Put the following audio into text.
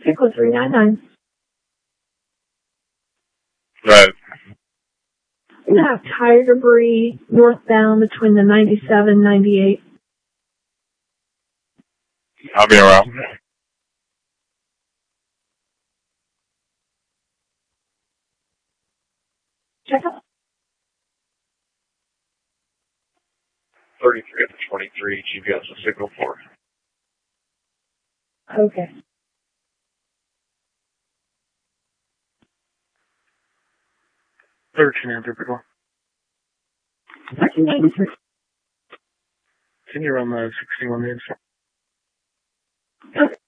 Pickle 399. Right. You have tire debris northbound between the 97 and 98. I'll be around. Check out. 33 to 23, GPS a signal for. Okay. Typical. 1993. Can you run the 61 the inside? Okay.